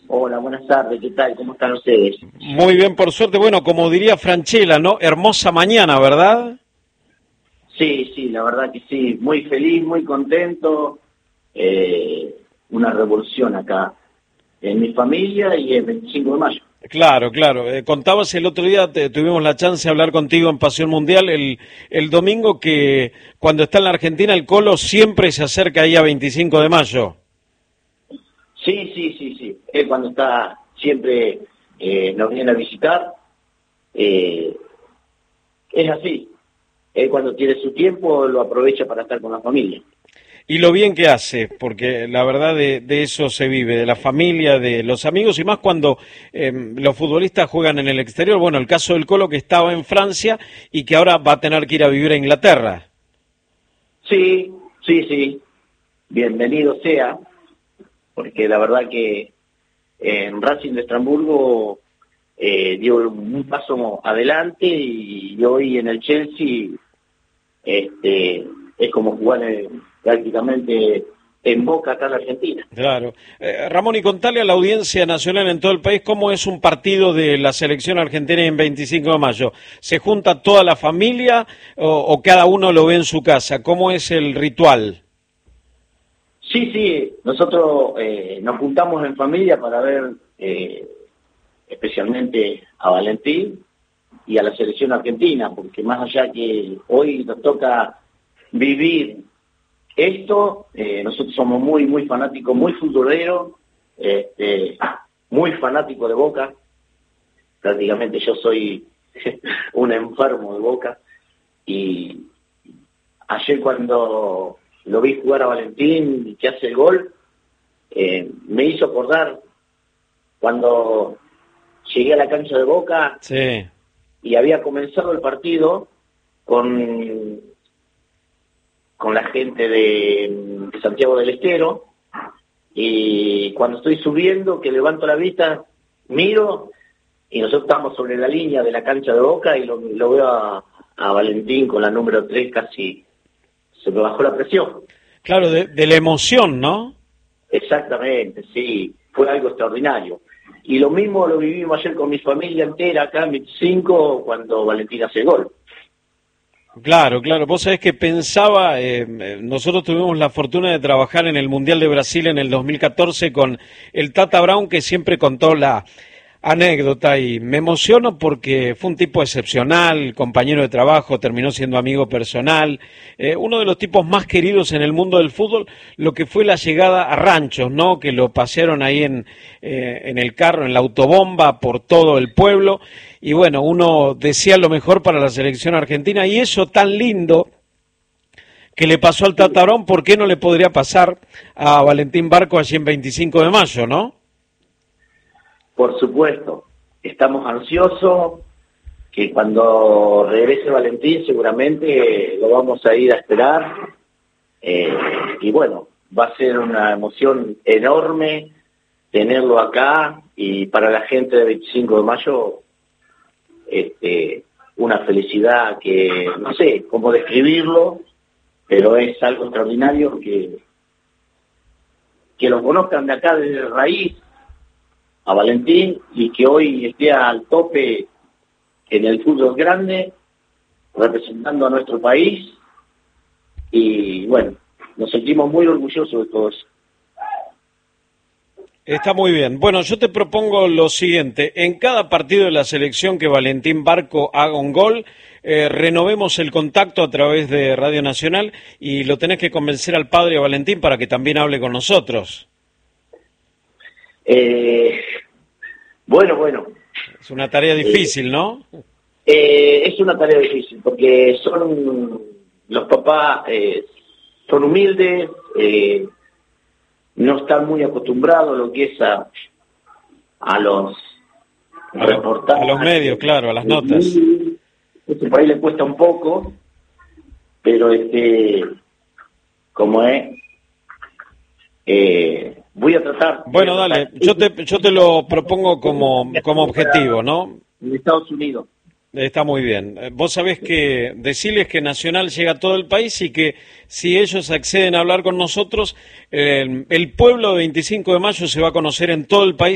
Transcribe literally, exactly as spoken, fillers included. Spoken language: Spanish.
Hola, buenas tardes, ¿qué tal? ¿Cómo están ustedes? Muy bien, por suerte. Bueno, como diría Franchella, ¿no? Hermosa mañana, ¿verdad? Sí, sí, la verdad que sí, muy feliz, muy contento. Eh, una revolución acá en mi familia y el veinticinco de mayo. Claro, claro. Eh, contabas el otro día, te- tuvimos la chance de hablar contigo en Pasión Mundial, el, el domingo que cuando está en la Argentina el Colo siempre se acerca ahí a veinticinco de mayo. Sí, sí, sí, sí. Él cuando está siempre eh, nos viene a visitar. eh, es así. Él cuando tiene su tiempo lo aprovecha para estar con la familia. Y lo bien que hace, porque la verdad de, de eso se vive, de la familia, de los amigos, y más cuando eh, los futbolistas juegan en el exterior. Bueno, el caso del Colo que estaba en Francia y que ahora va a tener que ir a vivir a Inglaterra. Sí, sí, sí. Bienvenido sea, porque la verdad que en Racing de Estrasburgo eh, dio un paso adelante y hoy en el Chelsea este, es como jugar en- prácticamente en Boca acá en la Argentina. Claro. Eh, Ramón, y contale a la audiencia nacional en todo el país cómo es un partido de la selección argentina en veinticinco de mayo. ¿Se junta toda la familia o, o cada uno lo ve en su casa? ¿Cómo es el ritual? Sí, sí, nosotros eh, nos juntamos en familia para ver eh, especialmente a Valentín y a la selección argentina, porque más allá que hoy nos toca vivir esto, eh, nosotros somos muy, muy fanáticos, muy futboleros, este, muy fanáticos de Boca. Prácticamente yo soy un enfermo de Boca. Y ayer cuando lo vi jugar a Valentín y que hace el gol, eh, me hizo acordar cuando llegué a la cancha de Boca Sí. y había comenzado el partido con con la gente de, de Santiago del Estero, y cuando estoy subiendo, que levanto la vista, miro, y nosotros estamos sobre la línea de la cancha de Boca, y lo, lo veo a, a Valentín con la número tres, casi se me bajó la presión. Claro, de, de la emoción, ¿no? Exactamente, sí, fue algo extraordinario. Y lo mismo lo vivimos ayer con mi familia entera acá en veinticinco, cuando Valentín hace el gol. Claro, claro. Vos sabés que pensaba, eh, eh, nosotros tuvimos la fortuna de trabajar en el Mundial de Brasil en el dos mil catorce con el Tata Brown, que siempre contó la anécdota y me emociono porque fue un tipo excepcional, compañero de trabajo, terminó siendo amigo personal, eh, uno de los tipos más queridos en el mundo del fútbol, lo que fue la llegada a Ranchos, ¿no? Que lo pasearon ahí en, eh, en el carro, en la autobomba, por todo el pueblo, y bueno, uno decía lo mejor para la selección argentina, y eso tan lindo que le pasó al Tatarón, ¿por qué no le podría pasar a Valentín Barco allí en veinticinco de mayo, no? Por supuesto, estamos ansiosos, que cuando regrese Valentín seguramente lo vamos a ir a esperar, eh, y bueno, va a ser una emoción enorme tenerlo acá, y para la gente de veinticinco de mayo, este, una felicidad que no sé cómo describirlo, pero es algo extraordinario que, que lo conozcan de acá desde raíz a Valentín, y que hoy esté al tope en el fútbol grande, representando a nuestro país, y bueno, nos sentimos muy orgullosos de todo eso. Está muy bien. Bueno, yo te propongo lo siguiente. En cada partido de la selección que Valentín Barco haga un gol, eh, renovemos el contacto a través de Radio Nacional y lo tenés que convencer al padre Valentín para que también hable con nosotros. Eh, bueno, bueno. Es una tarea difícil, eh, ¿no? eh, es una tarea difícil, porque son los papás, eh, son humildes, eh, no están muy acostumbrados a lo que es a, a los A, lo- reportajes. a los medios, claro, a las notas. Este país le cuesta un poco, pero este, como es, eh, voy a tratar. Bueno, voy a dale, tratar. yo te, yo te lo propongo como, como objetivo, ¿no? En Estados Unidos. Está muy bien. Eh, Vos sabés que decirles que Nacional llega a todo el país y que si ellos acceden a hablar con nosotros, eh, el pueblo de veinticinco de mayo se va a conocer en todo el país.